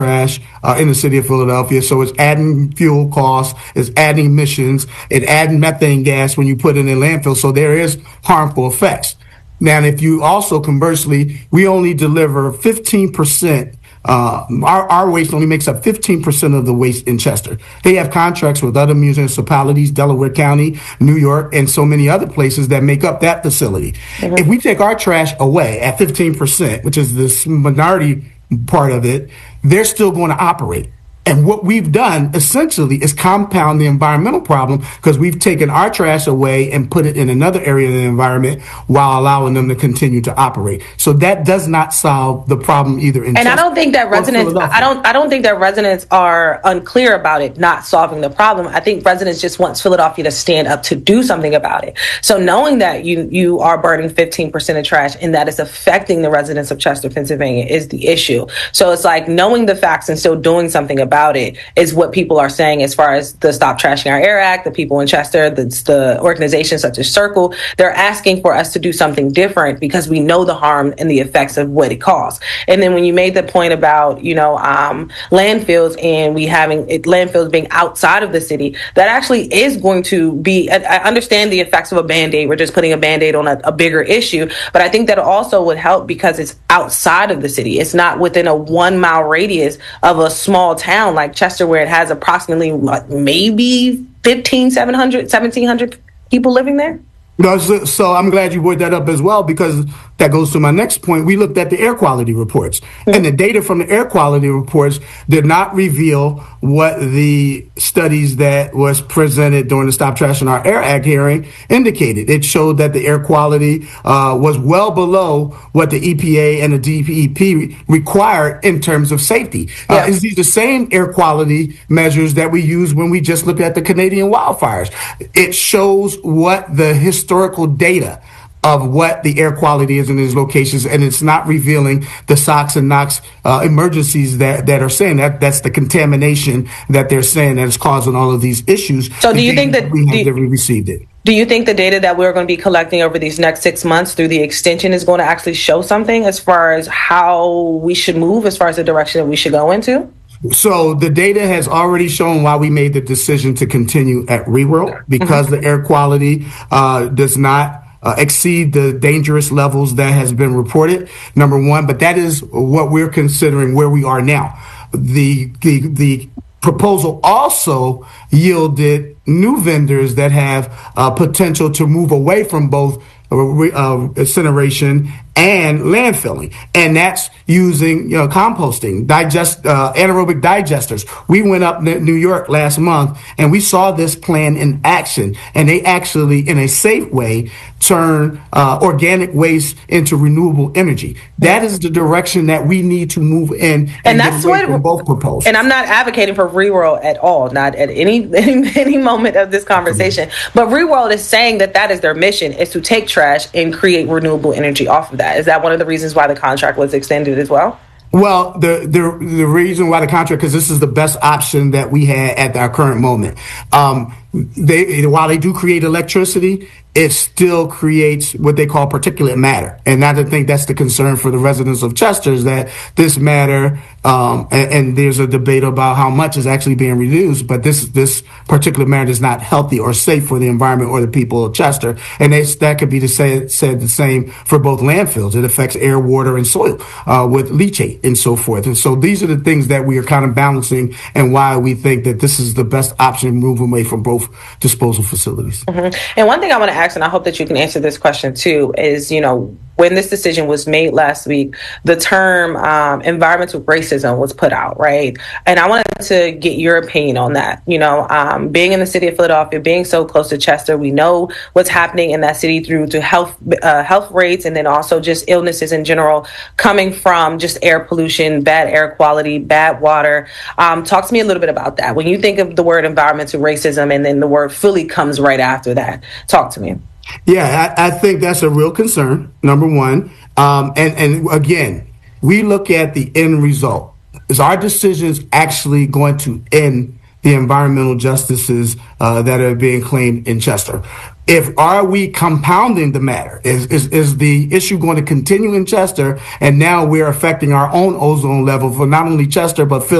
trash in the city of Philadelphia. So it's adding fuel costs, it's adding emissions, it's adding methane gas when you put it in landfill. So there is harmful effects. Now, if you also conversely, we only deliver 15%. Our waste only makes up 15% of the waste in Chester. They have contracts with other municipalities, Delaware County, New York, and so many other places that make up that facility. Mm-hmm. If we take our trash away at 15%, which is this minority part of it, they're still going to operate. And what we've done essentially is compound the environmental problem because we've taken our trash away and put it in another area of the environment while allowing them to continue to operate. So that does not solve the problem either. And I don't think that I don't think that residents are unclear about it not solving the problem. I think residents just want Philadelphia to stand up to do something about it. So knowing that you are burning 15% of trash and that is affecting the residents of Chester, Pennsylvania is the issue. So it's like knowing the facts and still doing something about it is what people are saying as far as the Stop Trashing Our Air Act, the people in Chester, the organizations such as Circle, they're asking for us to do something different because we know the harm and the effects of what it caused. And then when you made the point about, landfills and landfills being outside of the city, that actually is going to be, I understand the effects of a Band-Aid. We're just putting a Band-Aid on a bigger issue, but I think that also would help because it's outside of the city. It's not within a 1 mile radius of a small town like Chester, where it has approximately maybe 1,700 people living there. So I'm glad you brought that up as well, because that goes to my next point. We looked at the air quality reports, and the data from the air quality reports did not reveal what the studies that was presented during the Stop Trashing Our Air Act hearing indicated. It showed that the air quality was well below what the EPA and the DEP required in terms of safety. It's the same air quality measures that we use when we just look at the Canadian wildfires. It shows what the historical data of what the air quality is in these locations, and it's not revealing the SOx and NOx emergencies that are saying that's the contamination that they're saying that is causing all of these issues. So do you think that we received it? Do you think the data that we're going to be collecting over these next 6 months through the extension is going to actually show something as far as how we should move, as far as the direction that we should go into? So the data has already shown why we made the decision to continue at ReWorld, because the air quality does not exceed the dangerous levels that has been reported, number one, but that is what we're considering where we are now. The proposal also yielded new vendors that have potential to move away from both incineration and landfilling, and that's using composting, anaerobic digesters. We went up to New York last month and we saw this plan in action, and they actually, in a safe way, turn organic waste into renewable energy. That is the direction that we need to move in, and that's what both proposals. And I'm not advocating for ReWorld at all, not at any moment of this conversation. But ReWorld is saying that is their mission, is to take trash and create renewable energy off of that. Is that one of the reasons why the contract was extended as well? Well, the reason why the contract, because this is the best option that we had at our current moment. While they do create electricity, it still creates what they call particulate matter. And I think that's the concern for the residents of Chester, is that this matter, and there's a debate about how much is actually being reduced, but this particulate matter is not healthy or safe for the environment or the people of Chester. And that could be said the same for both landfills. It affects air, water, and soil with leachate and so forth. And so these are the things that we are kind of balancing, and why we think that this is the best option, moving away from both disposal facilities. Mm-hmm. And one thing I want to ask, and I hope that you can answer this question too, is, when this decision was made last week, the term environmental racism was put out, right? And I wanted to get your opinion on that. Being in the city of Philadelphia, being so close to Chester, we know what's happening in that city through to health rates, and then also just illnesses in general coming from just air pollution, bad air quality, bad water. Talk to me a little bit about that. When you think of the word environmental racism and then the word Philly comes right after that, talk to me. Yeah, I think that's a real concern, number one. And again, we look at the end result. Is our decisions actually going to end the environmental justices that are being claimed in Chester. Are we compounding the matter? Is the issue going to continue in Chester, and now we're affecting our own ozone level for not only Chester but